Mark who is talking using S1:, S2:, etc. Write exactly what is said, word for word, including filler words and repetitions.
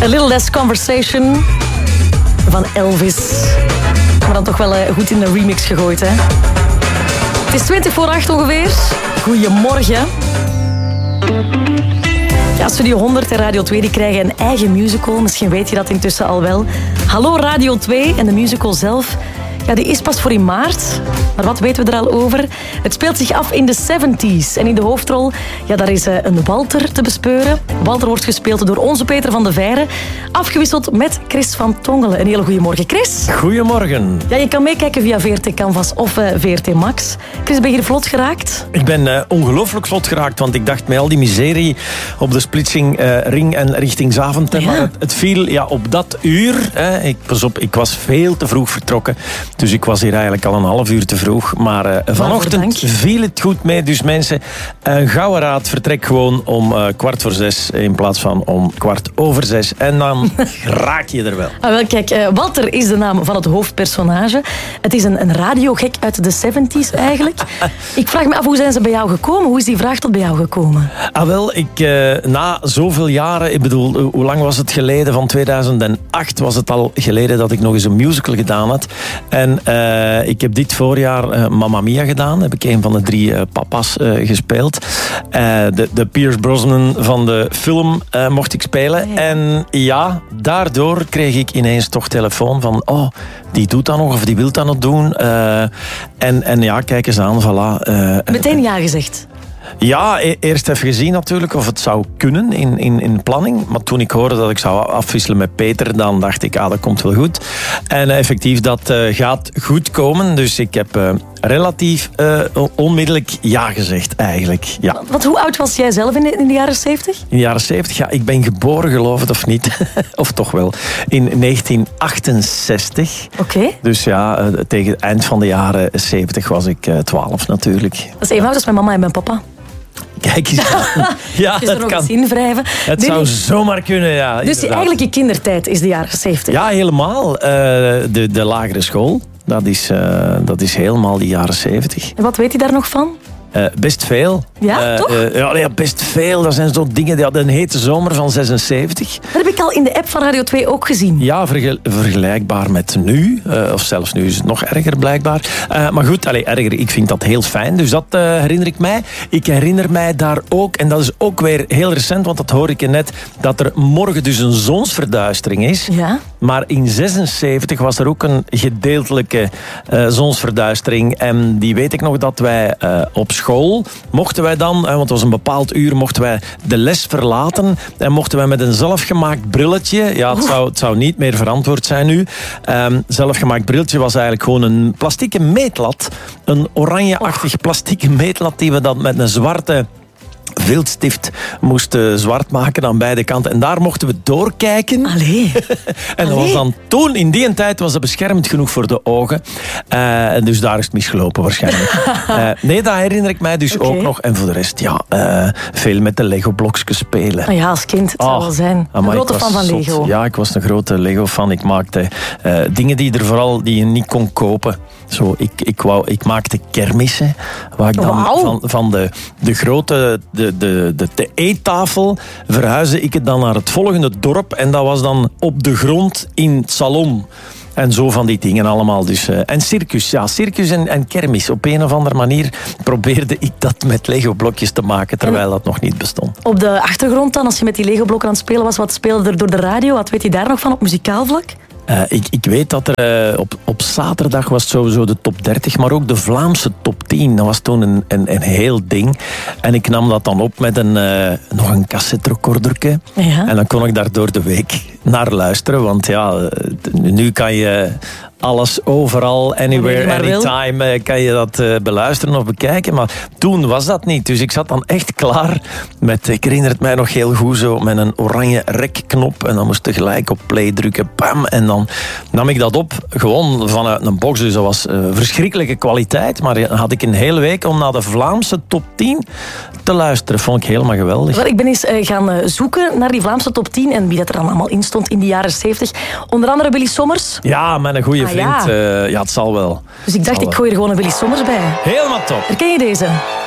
S1: A Little Less Conversation van Elvis. Maar dan toch wel goed in de remix gegooid, hè? Het is twintig voor acht ongeveer. Goedemorgen. Ja, Studio honderd en Radio twee die krijgen een eigen musical. Misschien weet je dat intussen al wel. Hallo Radio twee en de musical zelf. Ja, die is pas voor in maart. Maar wat weten we er al over? Het speelt zich af in de zeventies. En in de hoofdrol, ja, daar is een Walter te bespeuren. Walter wordt gespeeld door onze Peter van de Veire. Afgewisseld met Chris van Tongelen. Een hele goede morgen, Chris.
S2: Goedemorgen.
S1: Ja, je kan meekijken via V R T Canvas of uh, V R T Max. Chris, ben je er vlot geraakt?
S2: Ik ben uh, ongelooflijk vlot geraakt, want ik dacht met al die miserie op de splitsing uh, ring en richting Zaventem. Ja. Maar het, het viel ja, op dat uur. Hè, ik, pas op, ik was veel te vroeg vertrokken. Dus ik was hier eigenlijk al een half uur te vroeg. Maar uh, vanochtend viel het goed mee. Dus mensen, een gouden raad. Vertrek gewoon om uh, kwart voor zes in plaats van om kwart over zes. En dan raak je er wel.
S1: Ah, wel kijk, uh, Walter is de naam van het hoofdpersonage. Het is een, een radiogek uit de zeventies eigenlijk. Ik vraag me af, hoe zijn ze bij jou gekomen? Hoe is die vraag tot bij jou gekomen?
S2: Ah, wel, ik, uh, na zoveel jaren... Ik bedoel, uh, hoe lang was het geleden? Van tweeduizend acht was het al geleden dat ik nog eens een musical gedaan had. En uh, ik heb dit voorjaar uh, Mamma Mia gedaan. Heb ik een van de drie uh, papa's uh, gespeeld. Uh, de, de Pierce Brosnan van de film uh, mocht ik spelen. Ja. En ja, daardoor kreeg ik ineens toch telefoon van... Oh, die doet dat nog of die wil dat nog doen. Uh, en, en ja, kijk eens aan, voilà. Uh,
S1: Meteen ja gezegd?
S2: Ja, eerst even gezien natuurlijk of het zou kunnen in, in, in planning. Maar toen ik hoorde dat ik zou afwisselen met Peter, dan dacht ik, ah, dat komt wel goed. En effectief, dat uh, gaat goed komen. Dus ik heb uh, relatief uh, onmiddellijk ja gezegd, eigenlijk. Ja.
S1: Wat, hoe oud was jij zelf in de, in de jaren zeventig?
S2: In de jaren zeventig, ja, ik ben geboren, geloof het of niet. Of toch wel. In negentien achtenzestig.
S1: Oké. Okay.
S2: Dus ja, uh, tegen het eind van de jaren zeventig was ik uh, twaalf natuurlijk.
S1: Dat is even oud als mijn mama en mijn papa.
S2: Kijk eens aan. Ja,
S1: is er nog eens invrijven.
S2: Het nee, zou nee. zomaar kunnen, ja.
S1: Dus inderdaad. Eigenlijk je kindertijd is de jaren zeventig?
S2: Ja, helemaal. Uh, de, de lagere school, dat is, uh, dat is helemaal die jaren zeventig.
S1: En wat weet je daar nog van?
S2: Uh, best veel.
S1: Ja, uh, toch?
S2: Uh, ja, ja, best veel. Dat zijn zo dingen. Die hadden een hete zomer van zesenzeventig.
S1: Dat heb ik al in de app van Radio twee ook gezien.
S2: Ja, vergel- vergelijkbaar met nu. Uh, of zelfs nu is het nog erger, blijkbaar. Uh, maar goed, allez, erger, ik vind dat heel fijn. Dus dat uh, herinner ik mij. Ik herinner mij daar ook, en dat is ook weer heel recent, want dat hoor ik je net, dat er morgen dus een zonsverduistering is.
S1: Ja.
S2: Maar in zesenzeventig was er ook een gedeeltelijke uh, zonsverduistering. En die weet ik nog dat wij uh, op school mochten wij dan, want het was een bepaald uur, mochten wij de les verlaten en mochten wij met een zelfgemaakt brilletje, ja, het zou, het zou niet meer verantwoord zijn nu, um, zelfgemaakt brilletje was eigenlijk gewoon een plastieke meetlat, een oranjeachtig plastieke meetlat die we dan met een zwarte viltstift moesten zwart maken aan beide kanten. En daar mochten we doorkijken.
S1: Allee.
S2: En dat was dan toen, in die tijd, was dat beschermd genoeg voor de ogen. Uh, dus daar is het misgelopen waarschijnlijk. uh, nee, dat herinner ik mij dus okay. ook nog. En voor de rest, ja, uh, veel met de Lego-blokjes spelen.
S1: Oh ja, als kind, het oh, zou wel zijn. Een grote fan van Lego.
S2: Zot. Ja, ik was een grote Lego-fan. Ik maakte uh, dingen die er vooral die je niet kon kopen. Zo, ik, ik, wou, ik maakte kermissen, waar ik dan wow. van, van de, de grote de, de, de, de eettafel verhuisde ik het dan naar het volgende dorp en dat was dan op de grond in het salon. En zo van die dingen allemaal. Dus, uh, en circus, ja, circus en, en kermis. Op een of andere manier probeerde ik dat met Lego-blokjes te maken, terwijl dat nog niet bestond.
S1: Op de achtergrond dan, als je met die Lego-blokken aan het spelen was, wat speelde er door de radio? Wat weet je daar nog van op muzikaal vlak?
S2: Uh, ik, ik weet dat er uh, op, op zaterdag was het sowieso de top dertig, maar ook de Vlaamse top tien. Dat was toen een, een, een heel ding. En ik nam dat dan op met een, uh, nog een cassetterecorderke. Ja. En dan kon ik daar door de week naar luisteren. Want ja, nu kan je alles, overal, anywhere, anytime, kan je dat uh, beluisteren of bekijken. Maar toen was dat niet. Dus ik zat dan echt klaar met, ik herinner het mij nog heel goed, zo met een oranje rekknop. En dan moest ik tegelijk op play drukken, bam. En dan nam ik dat op, gewoon vanuit een box. Dus dat was uh, verschrikkelijke kwaliteit. Maar dan had ik een hele week om naar de Vlaamse top tien te luisteren. Vond ik helemaal geweldig.
S1: Ik ben eens uh, gaan uh, zoeken naar die Vlaamse top tien en wie dat er dan allemaal in stond in de jaren zeventig. Onder andere Willy Sommers.
S2: Ja, mijn goede vriend.
S1: Ah, ja.
S2: Uh, ja, het zal wel.
S1: Dus ik dacht, ik gooi er gewoon een Willy Sommers bij.
S2: Helemaal top.
S1: Herken je deze?